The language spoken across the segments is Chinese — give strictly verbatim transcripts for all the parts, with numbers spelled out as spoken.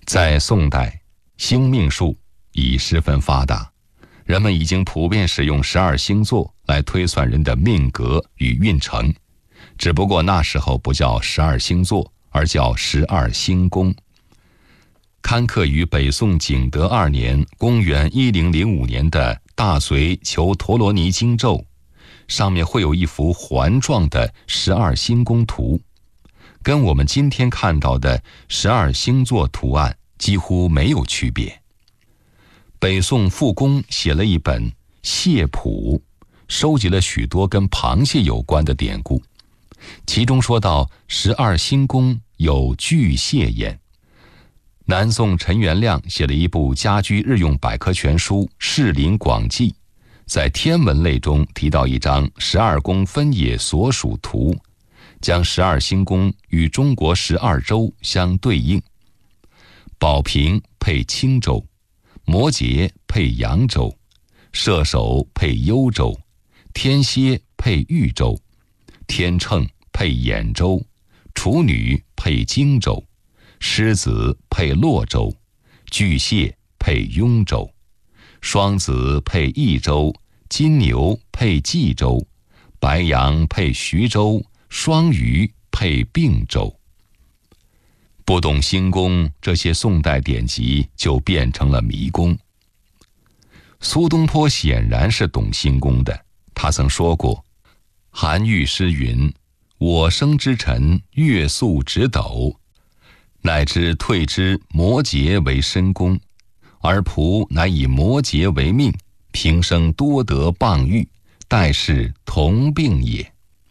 在宋代，星命术已十分发达，人们已经普遍使用十二星座来推算人的命格与运程，只不过那时候不叫十二星座，而叫十二星宫。刊刻于北宋景德二年公元一零零五年的大隋求陀罗尼经咒，上面会有一幅环状的十二星宫图，跟我们今天看到的十二星座图案几乎没有区别。北宋傅公写了一本《蟹谱》，收集了许多跟螃蟹有关的典故，其中说到十二星宫有巨蟹眼。南宋陈元亮写了一部家居日用百科全书《士林广记》，在天文类中提到一张十二宫分野所属图，将十二星宫与中国十二州相对应。宝瓶配青州，摩羯配扬州，射手配幽州，天蝎配豫州，天秤配兖州，处女配荆州，狮子配洛州，巨蟹配雍州，双子配益州，金牛配冀州，白羊配徐州，双鱼配并州。不懂星宫，这些宋代典籍就变成了迷宫。苏东坡显然是懂星宫的，他曾说过：韩愈诗云，我生之辰月宿直斗，乃知退之摩羯为申宫，而仆乃以摩羯为命，平生多得傍遇，待是同病也。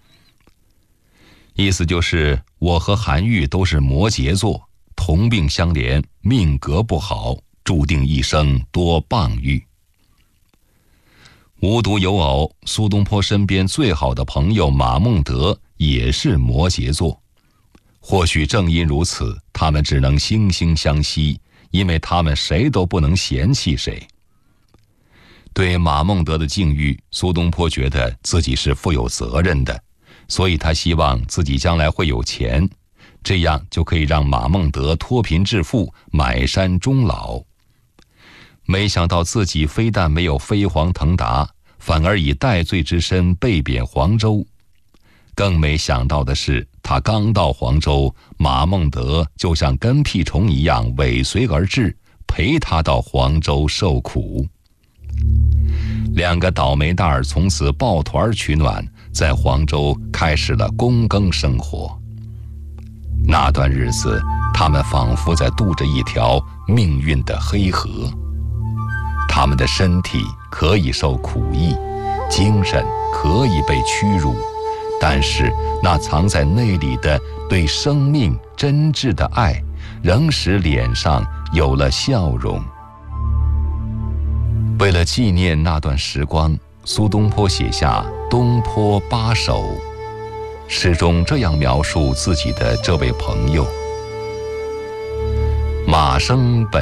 意思就是我和韩愈都是摩羯座，同病相怜，命格不好，注定一生多傍遇。无独有偶，苏东坡身边最好的朋友马孟德也是摩羯座。或许正因如此，他们只能惺惺相惜，因为他们谁都不能嫌弃谁。对马孟德的境遇，苏东坡觉得自己是负有责任的，所以他希望自己将来会有钱，这样就可以让马孟德脱贫致富，买山终老。没想到自己非但没有飞黄腾达，反而以戴罪之身被贬黄州。更没想到的是，他刚到黄州，马孟德就像跟屁虫一样尾随而至，陪他到黄州受苦。两个倒霉蛋儿从此抱团取暖，在黄州开始了躬耕生活。那段日子，他们仿佛在渡着一条命运的黑河。他们的身体可以受苦役，精神可以被屈辱，但是那藏在内里的对生命真挚的爱，仍使脸上有了笑容。为了纪念那段时光，苏东坡写下《东坡八首》，诗中这样描述自己的这位朋友：马生本